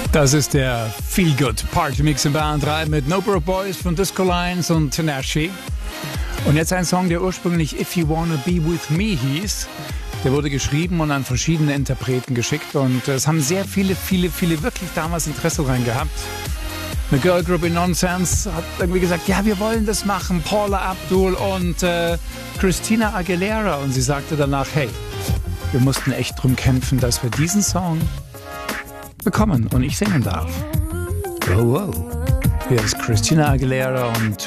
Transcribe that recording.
Das ist der Feel Good Party Mix in Bayern 3 mit No Broke Boys von Disco Lines und Tinashe. Und jetzt ein Song, der ursprünglich If You Wanna Be With Me hieß. Der wurde geschrieben und an verschiedene Interpreten geschickt und es haben sehr viele wirklich damals Interesse dran gehabt. Eine Girl Group in Nonsense hat irgendwie gesagt, ja, wir wollen das machen, Paula Abdul und Christina Aguilera. Und sie sagte danach, hey, wir mussten echt drum kämpfen, dass wir diesen Song bekommen und ich singen darf. Wow, wow. Hier ist Christina Aguilera und